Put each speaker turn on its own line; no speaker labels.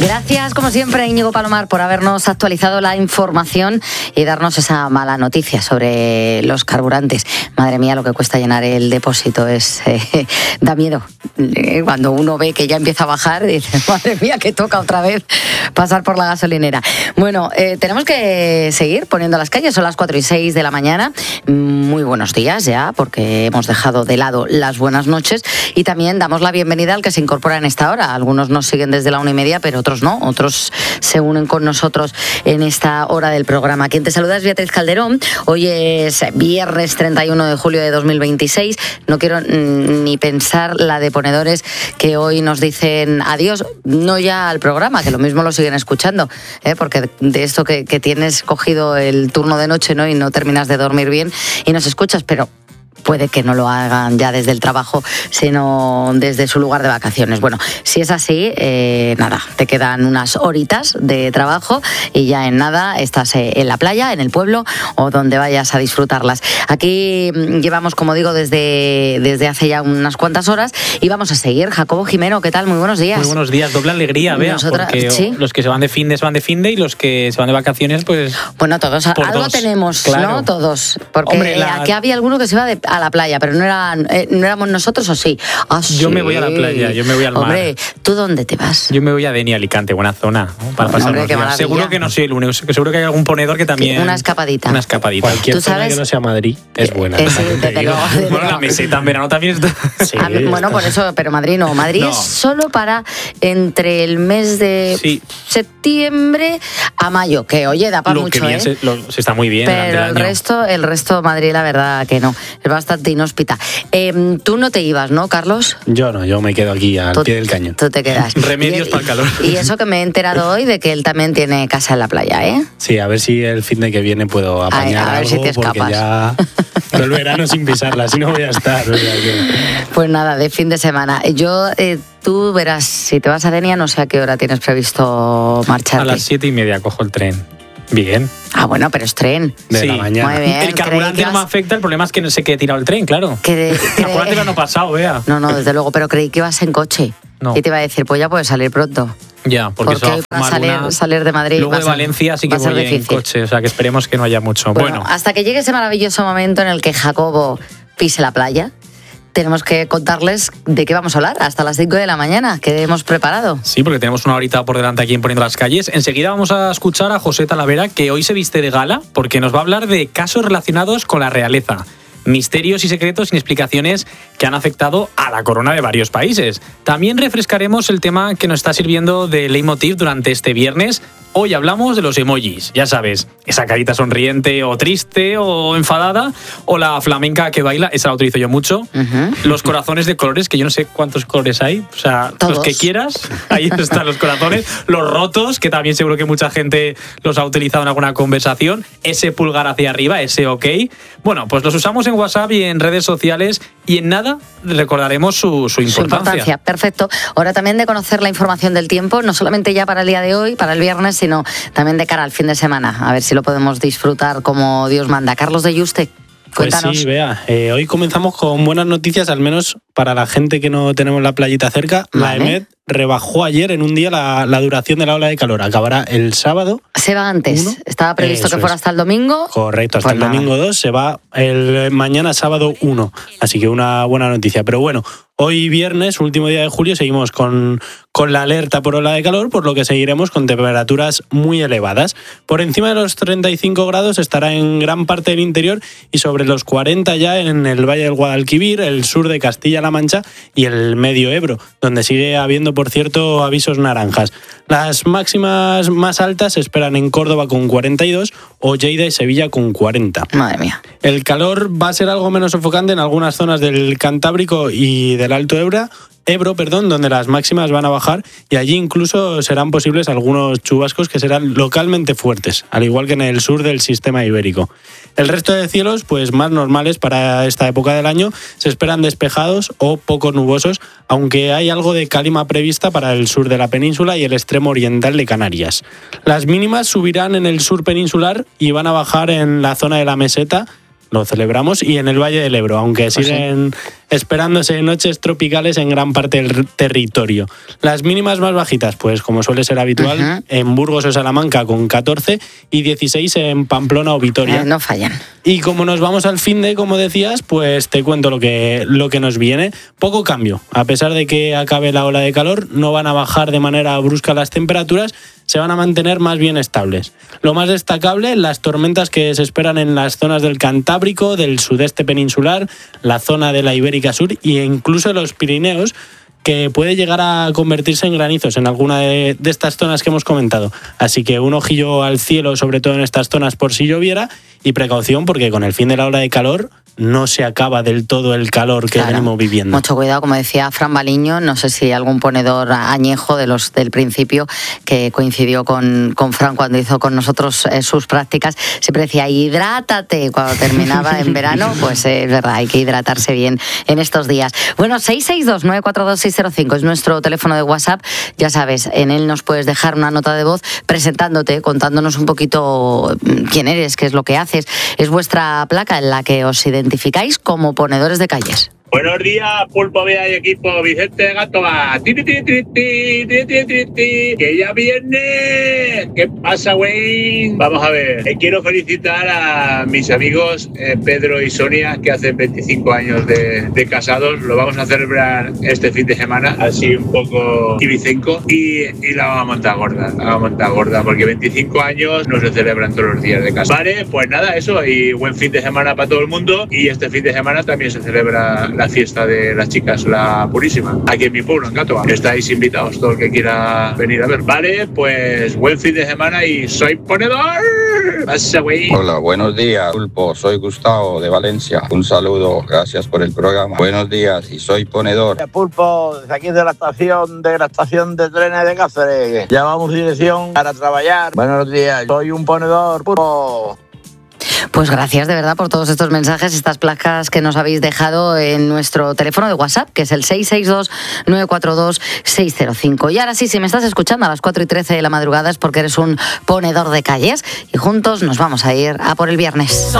Gracias, como siempre, Íñigo Palomar, por habernos actualizado la información y darnos esa mala noticia sobre los carburantes. Madre mía, lo que cuesta llenar el depósito da miedo. Cuando uno ve que ya empieza a bajar, dice, madre mía, que toca otra vez pasar por la gasolinera. Bueno, tenemos que seguir poniendo las calles. Son las 4:06 de la mañana. Muy buenos días ya, porque hemos dejado de lado las buenas noches y también damos la bienvenida al que se incorpora en esta hora. Algunos nos siguen desde la 1:30, pero otros no. Otros se unen con nosotros en esta hora del programa. Quien te saluda es Beatriz Calderón. Hoy es viernes 31 de julio de 2026. No quiero ni pensar la de ponedores que hoy nos dicen adiós, no ya al programa, que lo mismo lo siguen escuchando, porque de esto que tienes cogido el turno de noche, ¿no? Y no terminas de dormir bien y nos escuchas, pero puede que no lo hagan ya desde el trabajo, sino desde su lugar de vacaciones. Bueno, si es así, nada, te quedan unas horitas de trabajo y ya en nada estás en la playa, en el pueblo o donde vayas a disfrutarlas. Aquí llevamos, como digo, desde hace ya unas cuantas horas y vamos a seguir. Jacobo Jimeno, ¿qué tal? Muy buenos días.
Muy buenos días, doble alegría, Bea, porque ¿sí? Los que se van de fin de y los que se van de vacaciones, pues...
Bueno, todos, algo dos. Tenemos, claro. ¿No? Todos, porque hombre, aquí había alguno que se iba a la playa, pero no éramos nosotros, ¿o sí? Oh, sí?
Yo me voy a la playa, yo me voy al mar.
Hombre, ¿tú dónde te vas?
Yo me voy a Deni, Alicante, buena zona, ¿no? Para pasar unos días. Seguro que no soy el único, seguro que hay algún ponedor que también...
Una escapadita.
Cualquier zona que no sea Madrid es buena.
Sí, desde luego.
Bueno, la meseta en verano también está...
Sí, bueno, por eso, pero Madrid no. Madrid es solo para entre el mes de septiembre a mayo, que oye, da para mucho,
bien, se está muy bien.
Pero el resto Madrid, la verdad que no. Es bastante inhóspita. Tú no te ibas, ¿no, Carlos?
Yo no, yo me quedo aquí al pie del cañón.
Tú te quedas.
Remedios para el calor.
Y eso que me he enterado hoy de que él también tiene casa en la playa, ¿eh?
Sí, a ver si el fin de que viene puedo apañar
a ver
algo,
si te escapas.
Porque ya el verano sin pisarla, así no voy a estar. O sea que...
Pues nada, de fin de semana. Tú verás, si te vas a Denia, no sé a qué hora tienes previsto marcharte.
A las 7:30 cojo el tren. Bien.
Ah, bueno, pero es tren.
De la mañana.
Muy bien.
El carburante no me afecta, el problema es que no sé qué he tirado el tren, claro. El carburante no ha pasado, vea.
No, desde luego, pero creí que ibas en coche. No. Y te iba a decir, pues ya puedes salir pronto.
Ya, porque eso
hoy para salir de Madrid.
Luego de Valencia sí que voy en coche, o sea que esperemos que no haya mucho. Bueno,
hasta que llegue ese maravilloso momento en el que Jacobo pise la playa, tenemos que contarles de qué vamos a hablar hasta las 5 de la mañana, que hemos preparado.
Sí, porque tenemos una horita por delante aquí en Poniendo las Calles. Enseguida vamos a escuchar a José Talavera, que hoy se viste de gala, porque nos va a hablar de casos relacionados con la realeza. Misterios y secretos sin explicaciones que han afectado a la corona de varios países. También refrescaremos el tema que nos está sirviendo de leitmotiv durante este viernes. Hoy hablamos de los emojis, ya sabes, esa carita sonriente o triste o enfadada, o la flamenca que baila, esa la utilizo yo mucho. Los corazones de colores, que yo no sé cuántos colores hay, o sea, todos. Los que quieras, ahí están los corazones. Los rotos, que también seguro que mucha gente los ha utilizado en alguna conversación. Ese pulgar hacia arriba, ese ok. Bueno, pues los usamos en WhatsApp y en redes sociales y en nada recordaremos su importancia.
Perfecto. Hora también de conocer la información del tiempo, no solamente ya para el día de hoy, para el viernes, sino también de cara al fin de semana. A ver si lo podemos disfrutar como Dios manda. Carlos de Yuste, cuéntanos.
Pues sí, Bea, hoy comenzamos con buenas noticias, al menos para la gente que no tenemos la playita cerca. Vale. La EMET rebajó ayer en un día la duración de la ola de calor. Acabará el sábado.
Se va antes. 1. Estaba previsto que fuera hasta el domingo.
Correcto, hasta el domingo 2. Se va el mañana sábado 1. Así que una buena noticia. Pero bueno, hoy viernes, último día de julio, seguimos con la alerta por ola de calor, por lo que seguiremos con temperaturas muy elevadas. Por encima de los 35 grados estará en gran parte del interior y sobre los 40 ya en el Valle del Guadalquivir, el sur de Castilla-La Mancha y el Medio Ebro, donde sigue habiendo, por cierto, avisos naranjas. Las máximas más altas se esperan en Córdoba con 42 o Lleida y Sevilla con 40.
Madre mía.
El calor va a ser algo menos sofocante en algunas zonas del Cantábrico y del Alto Ebro, donde las máximas van a bajar y allí incluso serán posibles algunos chubascos que serán localmente fuertes, al igual que en el sur del sistema ibérico. El resto de cielos, pues más normales para esta época del año, se esperan despejados o poco nubosos, aunque hay algo de calima prevista para el sur de la península y el extremo oriental de Canarias. Las mínimas subirán en el sur peninsular y van a bajar en la zona de la meseta, lo celebramos, y en el Valle del Ebro, aunque siguen esperándose noches tropicales en gran parte del territorio. Las mínimas más bajitas, pues como suele ser habitual, en Burgos o Salamanca con 14 y 16 en Pamplona o Vitoria.
No fallan.
Y como nos vamos al finde, como decías, pues te cuento lo que nos viene. Poco cambio. A pesar de que acabe la ola de calor, no van a bajar de manera brusca las temperaturas, se van a mantener más bien estables. Lo más destacable, las tormentas que se esperan en las zonas del Cantábrico, del sudeste peninsular, la zona de la Ibérica Sur e incluso los Pirineos, que puede llegar a convertirse en granizos en alguna de estas zonas que hemos comentado. Así que un ojillo al cielo, sobre todo en estas zonas por si lloviera, y precaución porque con el fin de la ola de calor no se acaba del todo el calor que venimos viviendo.
Mucho cuidado, como decía Fran Baliño, no sé si algún ponedor añejo de los del principio que coincidió con Fran cuando hizo con nosotros sus prácticas, siempre decía hidrátate cuando terminaba en verano, pues es verdad, hay que hidratarse bien en estos días. Bueno, 662-942-605 es nuestro teléfono de WhatsApp, ya sabes, en él nos puedes dejar una nota de voz presentándote, contándonos un poquito quién eres, qué es lo que haces. Es vuestra placa en la que os identificáis como ponedores de calles.
Buenos días, Pulpo Vía y equipo. Vicente de Gátova. Que ya viene. ¿Qué pasa, güey? Vamos a ver. Quiero felicitar a mis amigos Pedro y Sonia, que hacen 25 años de casados. Lo vamos a celebrar este fin de semana, así un poco ibicenco. Y la vamos a montar gorda. La vamos a montar gorda, porque 25 años no se celebran todos los días de casa. Vale, pues nada, eso. Y buen fin de semana para todo el mundo. Y este fin de semana también se celebra la fiesta de las chicas, la Purísima, aquí en mi pueblo, en Gátova. Estáis invitados, todo el que quiera venir a ver. Vale, pues buen fin de semana y soy ponedor. Pasa, güey.
Hola, buenos días, Pulpo. Soy Gustavo de Valencia. Un saludo, gracias por el programa. Buenos días y soy ponedor.
Pulpo, desde aquí de la estación de trenes de Cáceres. Ya vamos dirección para trabajar. Buenos días, soy un ponedor, Pulpo.
Pues gracias de verdad por todos estos mensajes, estas placas que nos habéis dejado en nuestro teléfono de WhatsApp, que es el 662-942-605. Y ahora sí, si me estás escuchando a las 4:13 de la madrugada es porque eres un ponedor de calles y juntos nos vamos a ir a por el viernes.